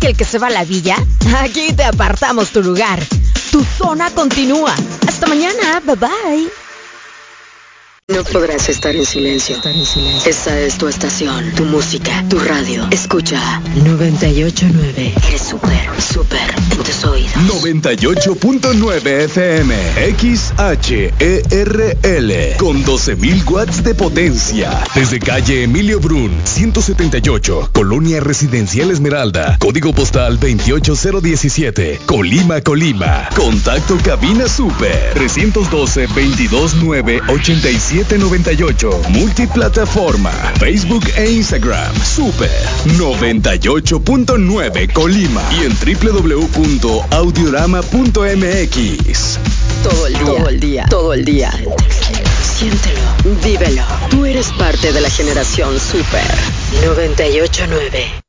que el que se va a la villa? Aquí te apartamos tu lugar. Tu zona continúa. Hasta mañana. Bye bye. No podrás estar en silencio. Esta es tu estación, tu música, tu radio. Escucha 98.9. Eres súper en tus oídos. 98.9 FM XHERL con 12.000 watts de potencia. Desde calle Emilio Brun, 178, Colonia Residencial Esmeralda, código postal 28017, Colima. Contacto cabina super 312-229-8798. Multiplataforma, Facebook e Instagram. Super 98.9 Colima y en www.audiorama.mx. Todo el día. Siéntelo, vívelo. Tú eres parte de la generación Super 98.9.